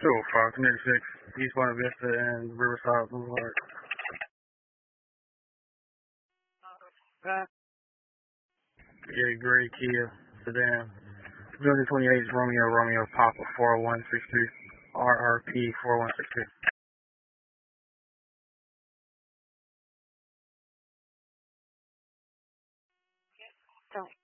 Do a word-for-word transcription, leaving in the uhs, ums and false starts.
two oh five, Connect six, East Buena Vista and Riverside Boulevard. Uh, yeah, gray Kia sedan. twenty twenty-eight Romeo, Romeo Papa four one six two, R R P four one six two. Don't